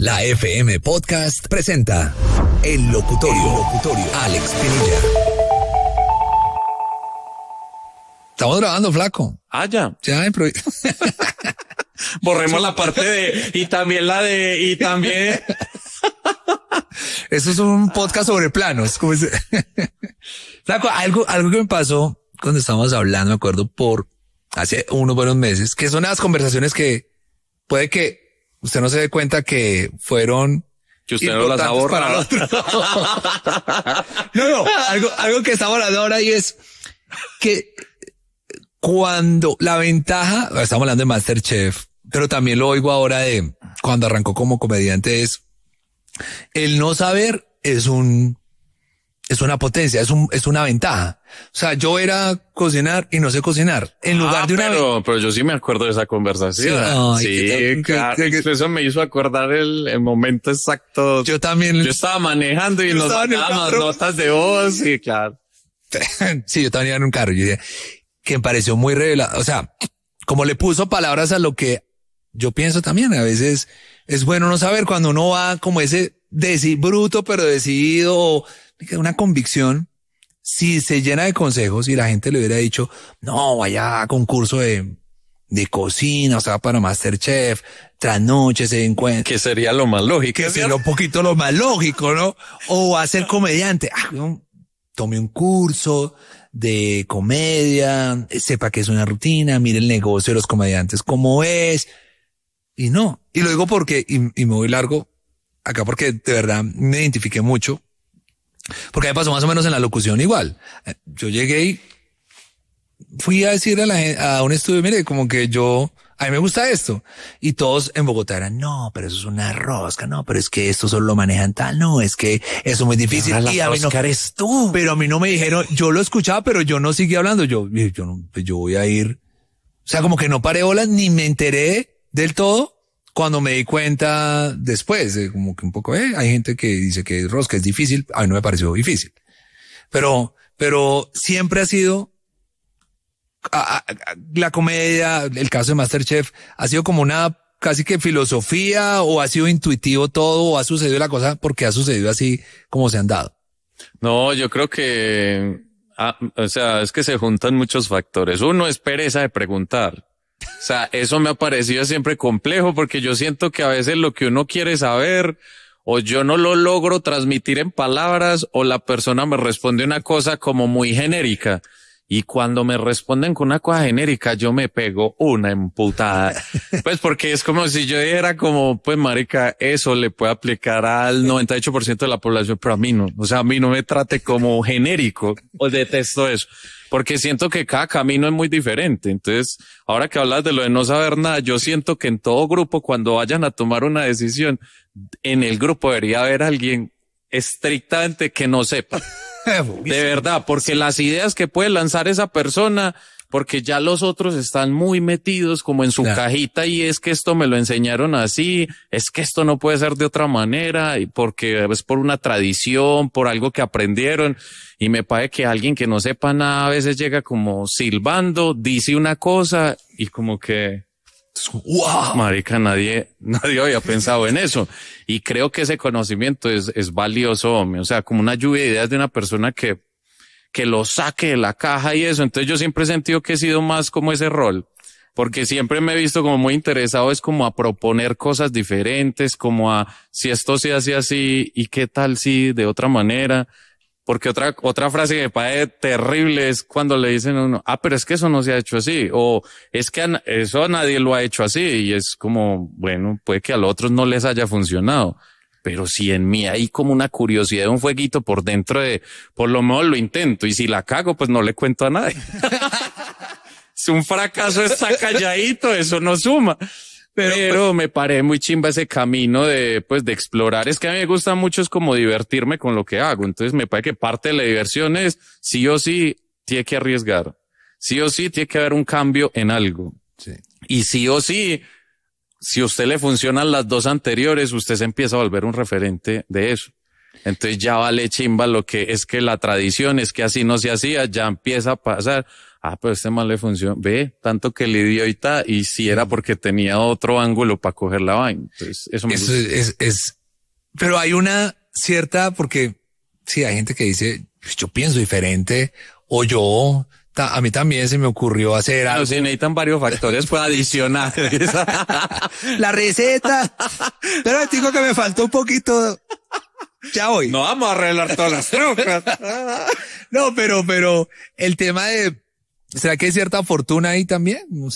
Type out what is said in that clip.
La FM Podcast presenta El Locutorio. Alex Pinilla. Estamos grabando, flaco. Ah, ya. Ya, Borremos la parte de, y también la de, y también. Esto es un podcast sobre planos. ¿Cómo se... Flaco, algo que me pasó cuando estábamos hablando, me acuerdo hace unos buenos meses, que son las conversaciones que puede que usted no se dé cuenta que fueron que usted no las ha borrado. No, algo que estamos hablando ahora y es que cuando la ventaja, estamos hablando de MasterChef, pero también lo oigo ahora de cuando arrancó como comediante, es el no saber es una potencia, es una ventaja. O sea, yo era cocinar y no sé cocinar. En lugar de pero yo sí me acuerdo de esa conversación. Sí, claro. Eso me hizo acordar el momento exacto. Yo también. Yo estaba manejando y nos dábamos notas de voz y claro. Sí, yo también en un carro. Yo dije que me pareció muy revelado. O sea, como le puso palabras a lo que yo pienso también. A veces es bueno no saber cuando uno va como ese bruto, pero decidido, una convicción. Si se llena de consejos y la gente le hubiera dicho, no, vaya a concurso de cocina, o sea, para MasterChef, trasnoche se encuentra. Que sería lo más lógico. Que sería un poquito lo más lógico, ¿no? O a ser comediante. Tome un curso de comedia, sepa que es una rutina, mire el negocio de los comediantes cómo es. Y no. Y lo digo porque, y me voy largo acá porque de verdad me identifiqué mucho. Porque me pasó más o menos en la locución igual. Yo llegué y fui a decirle a un estudio, mire, como que a mí me gusta esto. Y todos en Bogotá eran, no, pero eso es una rosca, no, pero es que esto solo lo manejan tal, no, es que eso es muy difícil. Y a mí no, eres tú. Pero a mí no me dijeron, yo lo escuchaba, pero yo no seguí hablando. Yo voy a ir. O sea, como que no paré bolas ni me enteré del todo. Cuando me di cuenta después, como que un poco, hay gente que dice que rosca es difícil, a mí no me pareció difícil. Pero siempre ha sido, la comedia, el caso de MasterChef, ha sido como una casi que filosofía, o ha sido intuitivo todo, o ha sucedido la cosa porque ha sucedido así como se han dado. No, yo creo que, o sea, es que se juntan muchos factores. Uno es pereza de preguntar. O sea, eso me ha parecido siempre complejo porque yo siento que a veces lo que uno quiere saber o yo no lo logro transmitir en palabras o la persona me responde una cosa como muy genérica. Y cuando me responden con una cosa genérica, yo me pego una emputada. Pues porque es como si yo dijera como, pues marica, eso le puede aplicar al 98% de la población, pero a mí no. O sea, a mí no me trate como genérico. O detesto eso. Porque siento que cada camino es muy diferente. Entonces, ahora que hablas de lo de no saber nada, yo siento que en todo grupo, cuando vayan a tomar una decisión, en el grupo debería haber alguien estrictamente que no sepa. De verdad, porque las ideas que puede lanzar esa persona, porque ya los otros están muy metidos como en su cajita y es que esto me lo enseñaron así, es que esto no puede ser de otra manera y porque es por una tradición, por algo que aprendieron y me parece que alguien que no sepa nada a veces llega como silbando, dice una cosa y como que wow, marica, nadie había pensado en eso. Y creo que ese conocimiento es valioso, hombre. O sea, como una lluvia de ideas de una persona que lo saque de la caja y eso. Entonces yo siempre he sentido que he sido más como ese rol. Porque siempre me he visto como muy interesado es como a proponer cosas diferentes, como a si esto se hace así y qué tal si de otra manera. Porque otra frase que me parece terrible es cuando le dicen a uno, pero es que eso no se ha hecho así, o es que eso nadie lo ha hecho así, y es como, bueno, puede que a los otros no les haya funcionado, pero si en mí hay como una curiosidad, un fueguito por dentro de, por lo menos lo intento, y si la cago, pues no le cuento a nadie. Si un fracaso está calladito, eso no suma. Pero me parece muy chimba ese camino de explorar. Es que a mí me gusta mucho es como divertirme con lo que hago. Entonces me parece que parte de la diversión es sí o sí tiene que arriesgar. Sí o sí tiene que haber un cambio en algo. Sí. Y sí o sí, si a usted le funcionan las dos anteriores, usted se empieza a volver un referente de eso. Entonces ya vale chimba lo que es que la tradición es que así no se hacía, ya empieza a pasar. Pero este mal le funciona. Ve, tanto que le dio y si era porque tenía otro ángulo para coger la vaina. Entonces, eso me gusta. Pero hay una cierta, porque sí, hay gente que dice, yo pienso diferente, o a mí también se me ocurrió hacer algo. Si necesitan varios factores, pues adicionar. La receta. Pero digo que me faltó un poquito. Ya voy. No vamos a arreglar todas las trocas. No, pero el tema de, ¿será que hay cierta fortuna ahí también?